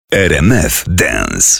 RMF Dance.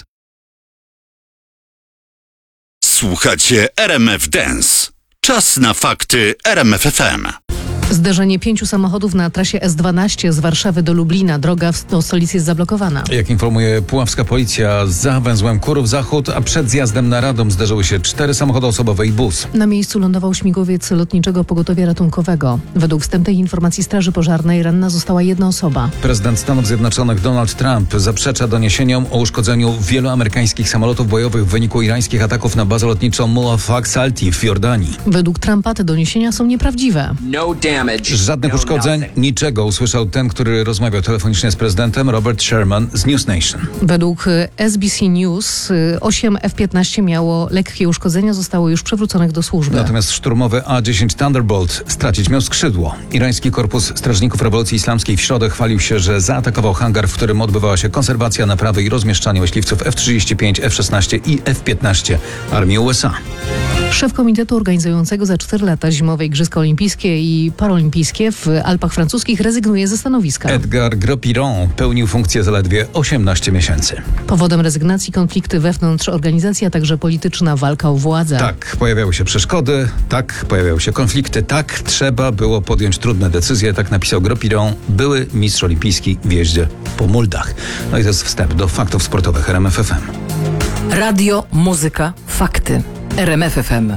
Słuchacie RMF Dance. Czas na fakty RMF FM. Zderzenie 5 samochodów na trasie S12 z Warszawy do Lublina. Droga do stolicy jest zablokowana. Jak informuje puławska policja, za węzłem Kurów-Zachód, a przed zjazdem na Radom zderzyły się 4 samochody osobowe i bus. Na miejscu lądował śmigłowiec Lotniczego Pogotowia Ratunkowego. Według wstępnej informacji Straży Pożarnej ranna została jedna osoba. Prezydent Stanów Zjednoczonych Donald Trump zaprzecza doniesieniom o uszkodzeniu wielu amerykańskich samolotów bojowych w wyniku irańskich ataków na bazę lotniczą Mullah Salti w Jordanii. Według Trumpa te doniesienia są nieprawdziwe. Żadnych uszkodzeń, niczego, usłyszał ten, który rozmawiał telefonicznie z prezydentem, Robert Sherman z News Nation. Według SBC News 8 F-15 miało lekkie uszkodzenia, zostało już przywróconych do służby. Natomiast szturmowy A-10 Thunderbolt stracić miał skrzydło. Irański Korpus Strażników Rewolucji Islamskiej w środę chwalił się, że zaatakował hangar, w którym odbywała się konserwacja, naprawy i rozmieszczanie myśliwców F-35, F-16 i F-15 armii USA. Szef komitetu organizującego za 4 lata zimowe Igrzyska Olimpijskie i Paralimpijskie w Alpach Francuskich rezygnuje ze stanowiska. Edgar Gros-Piron pełnił funkcję zaledwie 18 miesięcy. Powodem rezygnacji konflikty wewnątrz organizacji, a także polityczna walka o władzę. Tak, pojawiały się przeszkody, tak, pojawiały się konflikty, tak, trzeba było podjąć trudne decyzje, tak napisał Gros-Piron, były mistrz olimpijski w jeździe po muldach. No i to jest wstęp do faktów sportowych RMF FM. Radio, muzyka, fakty. RMF FM.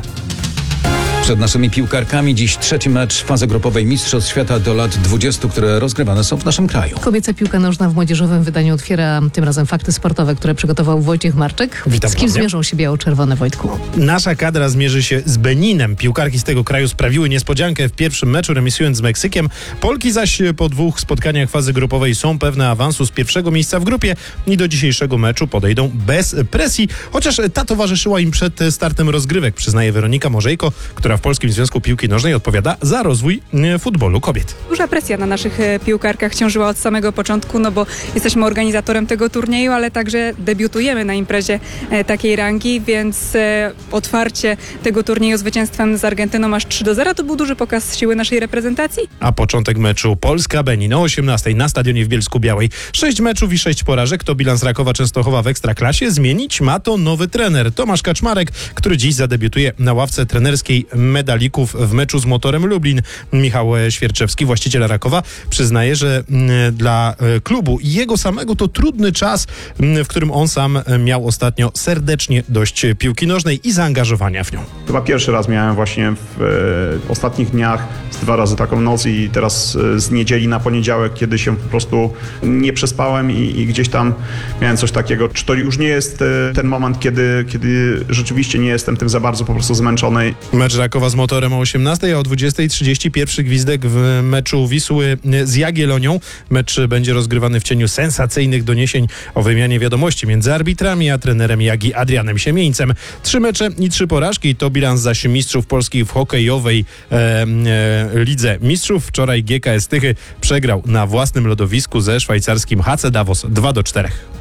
Przed naszymi piłkarkami dziś 3. mecz fazy grupowej Mistrzostw Świata do lat 20, które rozgrywane są w naszym kraju. Kobieca piłka nożna w młodzieżowym wydaniu otwiera tym razem fakty sportowe, które przygotował Wojciech Marczek. Witam z kim ponownie. zmierzą się biało-czerwone, Wojtku? Nasza kadra zmierzy się z Beninem. Piłkarki z tego kraju sprawiły niespodziankę w pierwszym meczu, remisując z Meksykiem. Polki zaś po 2 spotkaniach fazy grupowej są pewne awansu z pierwszego miejsca w grupie i do dzisiejszego meczu podejdą bez presji, chociaż ta towarzyszyła im przed startem rozgrywek, przyznaje Weronika Morzejko, która w Polskim Związku Piłki Nożnej odpowiada za rozwój futbolu kobiet. Duża presja na naszych piłkarkach ciążyła od samego początku, no bo jesteśmy organizatorem tego turnieju, ale także debiutujemy na imprezie takiej rangi, więc otwarcie tego turnieju zwycięstwem z Argentyną aż 3-0 to był duży pokaz siły naszej reprezentacji. A początek meczu Polska-Benin o 18:00 na stadionie w Bielsku-Białej. 6 meczów i 6 porażek to bilans Rakowa Częstochowa w Ekstraklasie. Zmienić ma to nowy trener Tomasz Kaczmarek, który dziś zadebiutuje na ławce trenerskiej medalików w meczu z Motorem Lublin. Michał Świerczewski, właściciel Rakowa, przyznaje, że dla klubu i jego samego to trudny czas, w którym on sam miał ostatnio serdecznie dość piłki nożnej i zaangażowania w nią. Chyba pierwszy raz miałem właśnie w ostatnich dniach 2 razy taką noc i teraz z niedzieli na poniedziałek, kiedy się po prostu nie przespałem i gdzieś tam miałem coś takiego. Czy to już nie jest ten moment, kiedy rzeczywiście nie jestem tym za bardzo po prostu zmęczony? Mecz Rakowa z Motorem o 18:00, a o 20:30 pierwszy gwizdek w meczu Wisły z Jagiellonią. Mecz będzie rozgrywany w cieniu sensacyjnych doniesień o wymianie wiadomości między arbitrami a trenerem Jagi Adrianem Siemieńcem. 3 mecze i 3 porażki to bilans zaś mistrzów Polski w hokejowej Lidze Mistrzów. Wczoraj GKS Tychy przegrał na własnym lodowisku ze szwajcarskim HC Davos 2-4.